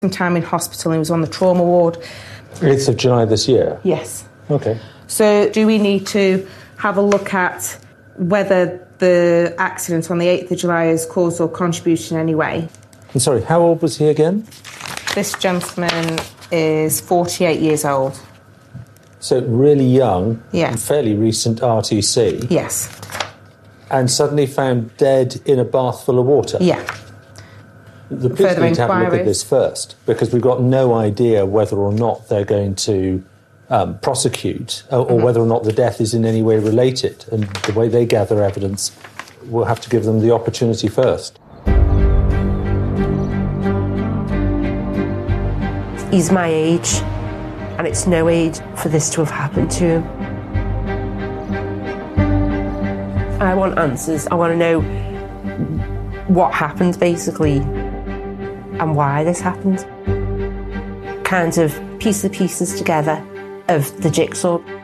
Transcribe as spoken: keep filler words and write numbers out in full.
some time in hospital and he was on the trauma ward. eighth of July this year? Yes. OK. So do we need to have a look at whether the accident on the eighth of July has caused or contributed in any way? I'm sorry, how old was he again? This gentleman is forty-eight years old. So really young, Yeah. fairly recent R T C. Yes. And suddenly found dead in a bath full of water. Yeah. The police Further need to have a look at inquiries. this first, because we've got no idea whether or not they're going to um, prosecute or, or Mm-hmm. whether or not the death is in any way related. And the way they gather evidence, we'll have to give them the opportunity first. He's my age, and it's no age for this to have happened to him. I want answers. I want to know what happened, basically, and why this happened. Kind of piece the pieces together of the jigsaw.